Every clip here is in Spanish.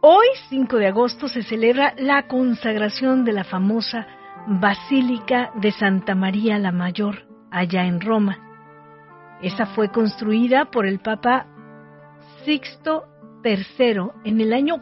Hoy, 5 de agosto, se celebra la consagración de la famosa Basílica de Santa María la Mayor, allá en Roma. Esta fue construida por el Papa Sixto III en el año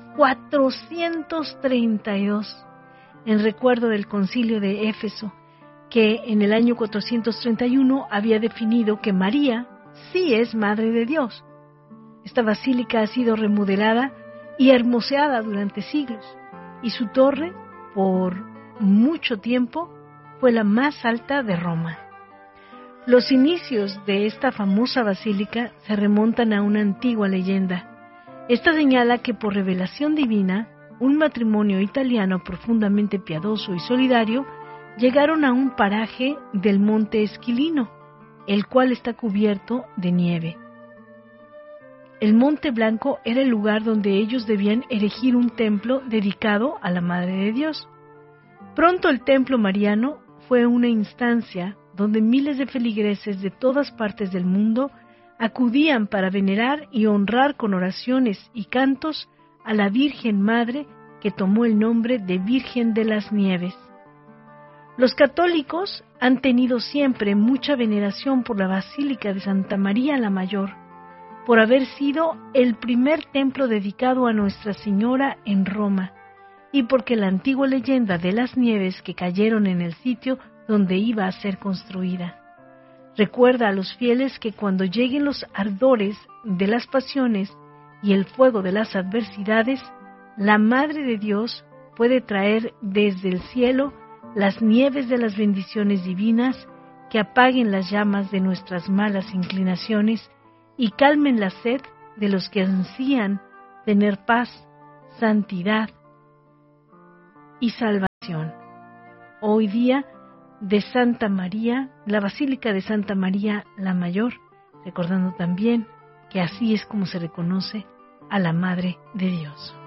432, en recuerdo del Concilio de Éfeso, que en el año 431 había definido que María sí es Madre de Dios. Esta basílica ha sido remodelada y hermoseada durante siglos, y su torre, por mucho tiempo, fue la más alta de Roma. Los inicios de esta famosa basílica se remontan a una antigua leyenda. Esta señala que por revelación divina, un matrimonio italiano profundamente piadoso y solidario llegaron a un paraje del monte Esquilino, el cual está cubierto de nieve. El Monte Blanco era el lugar donde ellos debían erigir un templo dedicado a la Madre de Dios. Pronto el templo mariano fue una instancia donde miles de feligreses de todas partes del mundo acudían para venerar y honrar con oraciones y cantos a la Virgen Madre, que tomó el nombre de Virgen de las Nieves. Los católicos han tenido siempre mucha veneración por la Basílica de Santa María la Mayor, por haber sido el primer templo dedicado a Nuestra Señora en Roma, y porque la antigua leyenda de las nieves que cayeron en el sitio donde iba a ser construida recuerda a los fieles que cuando lleguen los ardores de las pasiones y el fuego de las adversidades, la Madre de Dios puede traer desde el cielo las nieves de las bendiciones divinas que apaguen las llamas de nuestras malas inclinaciones y calmen la sed de los que ansían tener paz, santidad y salvación. Hoy día de Santa María, la Basílica de Santa María la Mayor, recordando también que así es como se reconoce a la Madre de Dios.